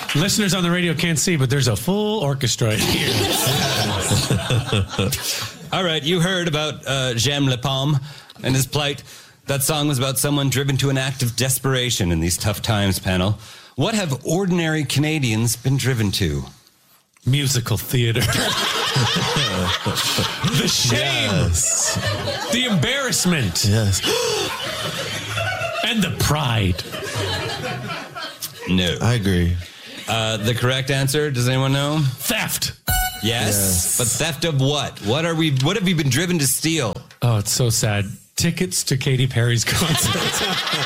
Listeners on the radio can't see, but there's a full orchestra here. All right, you heard about J'aime les pommes and his plight. That song was about someone driven to an act of desperation in these tough times, panel. What have ordinary Canadians been driven to? Musical theater. The shame. Yes. The embarrassment. Yes. And the pride. No. I agree. The correct answer, does anyone know? Theft. Yes. But theft of what? What have you been driven to steal? Oh, it's so sad. Tickets to Katy Perry's concert.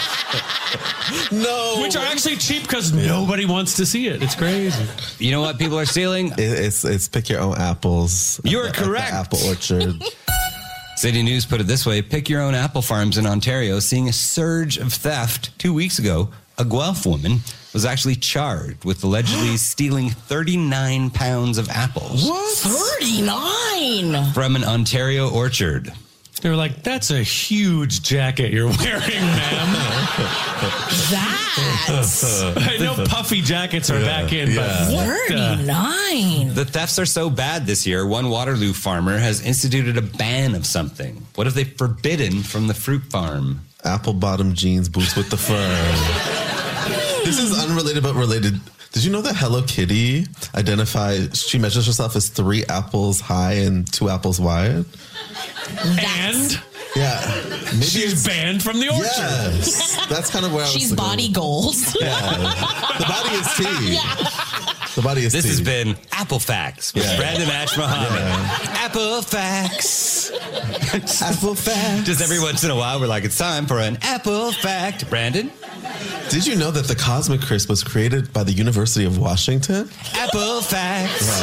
No. Which are actually cheap because nobody wants to see it. It's crazy. You know what people are stealing? It's pick your own apples. You're correct. At the apple orchard. City News put it this way. Pick your own apple farms in Ontario seeing a surge of theft. 2 weeks ago, a Guelph woman was actually charged with allegedly stealing 39 pounds of apples. What? 39 from an Ontario orchard. They were like, that's a huge jacket you're wearing, ma'am. I know puffy jackets are back in, but 39. The thefts are so bad this year, one Waterloo farmer has instituted a ban of something. What have they forbidden from the fruit farm? Apple bottom jeans, boots with the fur. This is unrelated but related. Did you know that Hello Kitty she measures herself as 3 apples high and 2 apples wide? And yeah, maybe she's banned from the orchard. Yes, that's kind of where she's I was body goals. Yeah, the body is tea. The body is This tea. has been Apple Facts with Brandon Ash Mohammed. Apple Facts. Apple Facts. Just every once in a while, we're like, it's time for an Apple Fact. Brandon? Did you know that the Cosmic Crisp was created by the University of Washington? Apple Facts.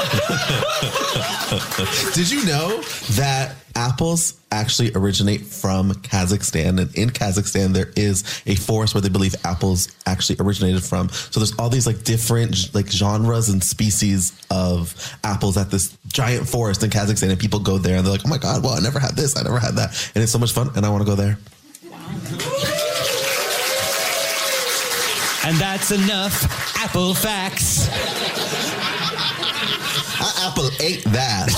Did you know that apples actually originate from Kazakhstan? And in Kazakhstan, there is a forest where they believe apples actually originated from. So there's all these like different like genres and species of apples at this giant forest in Kazakhstan. And people go there and they're like, oh my God, well, I never had this. I never had that. And it's so much fun. And I want to go there. And that's enough Apple Facts. Apple ate that.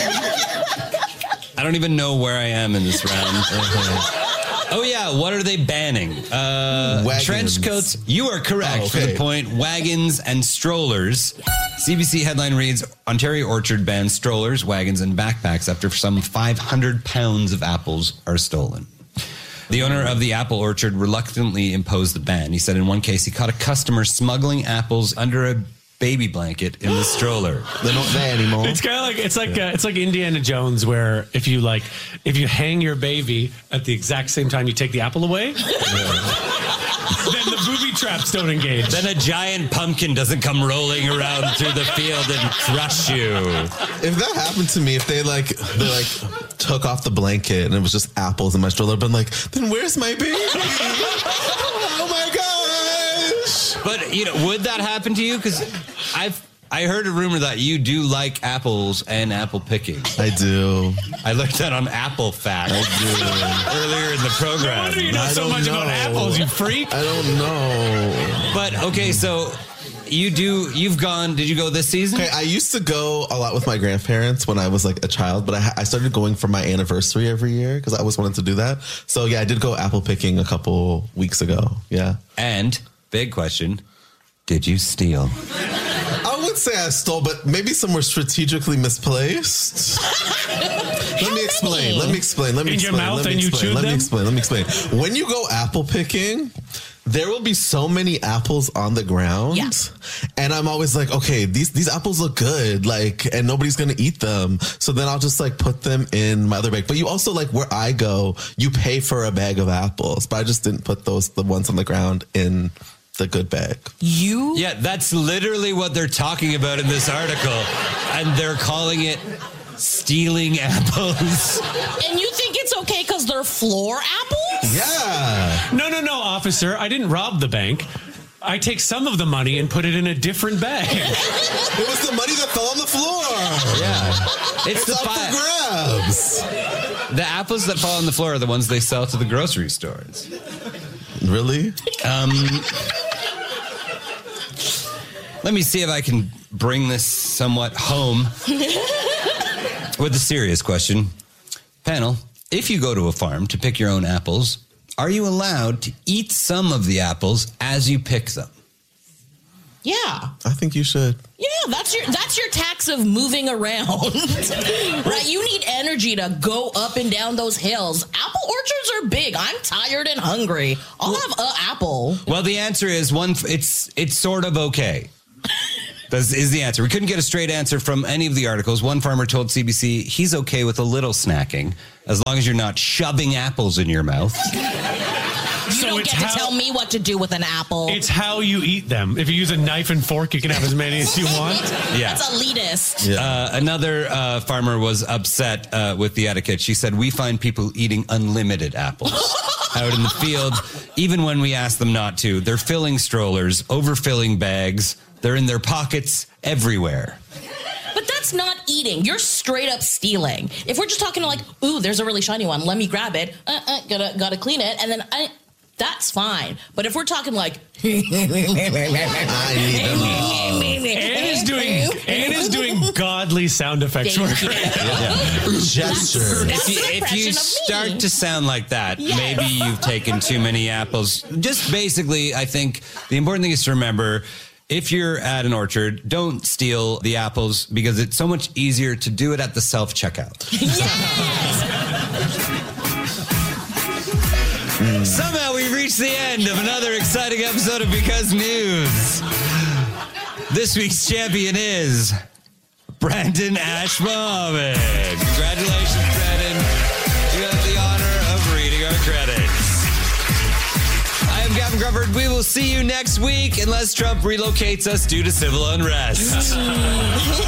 I don't even know where I am in this round. Oh, yeah. What are they banning? Trench coats. You are correct for the point. Wagons and strollers. CBC headline reads, Ontario Orchard bans strollers, wagons, and backpacks after some 500 pounds of apples are stolen. The owner of the apple orchard reluctantly imposed the ban. He said in one case he caught a customer smuggling apples under a baby blanket in the stroller. They're not there anymore. It's kind of like it's like Indiana Jones, where if you hang your baby at the exact same time you take the apple away, then the booby traps don't engage. Then a giant pumpkin doesn't come rolling around through the field and crush you. If that happened to me, if they took off the blanket and it was just apples in my stroller, I'd been like, then where's my baby? Oh my gosh! But would that happen to you? Because I heard a rumor that you do like apples and apple picking. I do. I learned that on Apple Fact earlier in the program. No wonder you know so much about apples, you freak. I don't know. But okay, so did you go this season? Okay, I used to go a lot with my grandparents when I was like a child, but I started going for my anniversary every year because I always wanted to do that. So yeah, I did go apple picking a couple weeks ago. Yeah. And big question, did you steal? I would say I stole, but maybe some were strategically misplaced. Let me explain. In your mouth and you chewed them? Let me explain. When you go apple picking, there will be so many apples on the ground. Yeah. And I'm always like, okay, these apples look good, and nobody's going to eat them. So then I'll just put them in my other bag. But you also where I go, you pay for a bag of apples, but I just didn't put the ones on the ground in the good bag. Yeah, that's literally what they're talking about in this article. And they're calling it stealing apples. And you think it's okay because they're floor apples? Yeah. No, officer. I didn't rob the bank. I take some of the money and put it in a different bag. It was the money that fell on the floor. Yeah. It's up for grabs. The apples that fall on the floor are the ones they sell to the grocery stores. Really? Let me see if I can bring this somewhat home with a serious question. Panel, if you go to a farm to pick your own apples, are you allowed to eat some of the apples as you pick them? Yeah. I think you should. Yeah, that's your tax of moving around. Right? You need energy to go up and down those hills. Apple orchards are big. I'm tired and hungry. I'll have an apple. Well, the answer is it's sort of okay. Is the answer. We couldn't get a straight answer from any of the articles. One farmer told CBC he's okay with a little snacking as long as you're not shoving apples in your mouth. You don't get to tell me what to do with an apple. It's how you eat them. If you use a knife and fork, you can have as many as you want. Yeah. That's elitist. Yeah. Another farmer was upset with the etiquette. She said, we find people eating unlimited apples out in the field, even when we ask them not to. They're filling strollers, overfilling bags. They're in their pockets everywhere. But that's not eating. You're straight up stealing. If we're just talking like, ooh, there's a really shiny one. Let me grab it. Gotta clean it. And then that's fine. But if we're talking like, I need them all. Anne is doing godly sound effects for her. Gesture. If you start to sound like that, Yes. maybe you've taken too many apples. Just basically, I think the important thing is to remember, if you're at an orchard, don't steal the apples because it's so much easier to do it at the self-checkout. Somehow we've reached the end of another exciting episode of Because News. This week's champion is Brandon Ash Mohammed. Congratulations, Brandon. You have the honor of reading our credits. I am Gavin Crawford. We will see you next week unless Trump relocates us due to civil unrest.